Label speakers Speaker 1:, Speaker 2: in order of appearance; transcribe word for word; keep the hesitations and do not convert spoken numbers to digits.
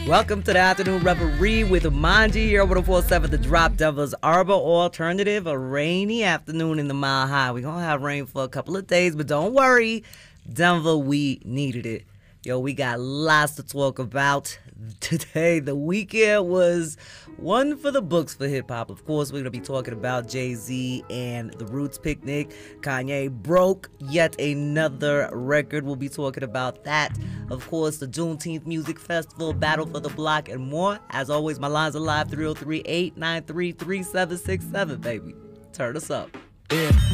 Speaker 1: Welcome to the Afternoon Reverie with Manji here on one oh four point seven The Drop, Denver's Urban Alternative. A rainy afternoon in the Mile High. We're going to have rain for a couple of days, but don't worry. Denver, we needed it. Yo, we got lots to talk about today. The weekend was one for the books for hip-hop. Of course, we're going to be talking about Jay-Z and the Roots Picnic. Kanye broke yet another record. We'll be talking about that. Of course, the Juneteenth Music Festival, Battle for the Block, and more. As always, my lines are live, three oh three, eight nine three, three seven six seven, baby. Turn us up.
Speaker 2: Yeah.